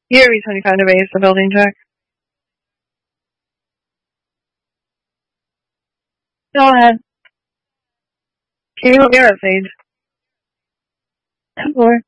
Year 25 to base the building check. Go ahead. Can you hear us, Sage? 10-4.